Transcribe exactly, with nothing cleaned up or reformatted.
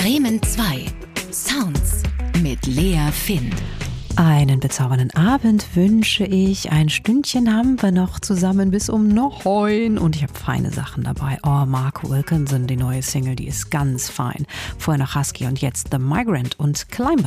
Bremen zwei. Sounds mit Lea Finn. Einen bezaubernden Abend wünsche ich. Ein Stündchen haben wir noch zusammen bis um neun und ich habe feine Sachen dabei. Oh, Mark Wilkinson, die neue Single, die ist ganz fein. Vorher noch Husky und jetzt The Migrant und Climber.